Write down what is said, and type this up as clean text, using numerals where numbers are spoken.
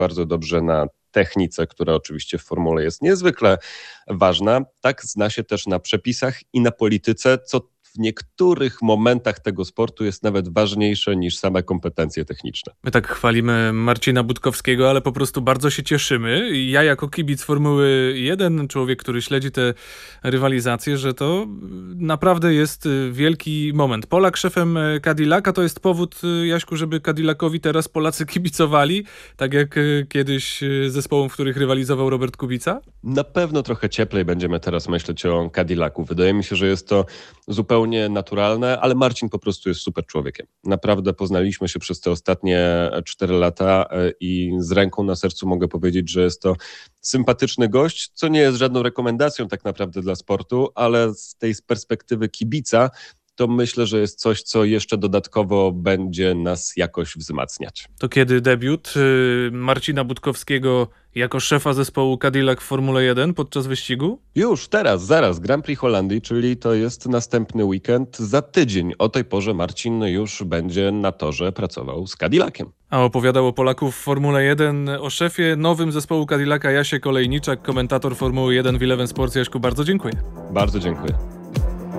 bardzo dobrze na technice, która oczywiście w formule jest niezwykle ważna, tak zna się też na przepisach i na polityce, co w niektórych momentach tego sportu jest nawet ważniejsze niż same kompetencje techniczne. My tak chwalimy Marcina Budkowskiego, ale po prostu bardzo się cieszymy. Ja jako kibic Formuły 1, człowiek, który śledzi te rywalizacje, że to naprawdę jest wielki moment. Polak szefem Cadillaca to jest powód, Jaśku, żeby Cadillacowi teraz Polacy kibicowali, tak jak kiedyś zespołom, w których rywalizował Robert Kubica? Na pewno trochę cieplej będziemy teraz myśleć o Cadillacu. Wydaje mi się, że jest to zupełnie naturalne, ale Marcin po prostu jest super człowiekiem. Naprawdę poznaliśmy się przez te ostatnie 4 lata i z ręką na sercu mogę powiedzieć, że jest to sympatyczny gość, co nie jest żadną rekomendacją tak naprawdę dla sportu, ale z tej perspektywy kibica to myślę, że jest coś, co jeszcze dodatkowo będzie nas jakoś wzmacniać. To kiedy debiut Marcina Budkowskiego jako szefa zespołu Cadillac w Formule 1 podczas wyścigu? Już teraz, zaraz, Grand Prix Holandii, czyli to jest następny weekend. Za tydzień o tej porze Marcin już będzie na torze pracował z Cadillaciem. A opowiadał o Polaków w Formule 1, o szefie nowym zespołu Cadillaca Jasiek Olejniczak, komentator Formuły 1 w Eleven Sports. Jaśku, bardzo dziękuję. Bardzo dziękuję.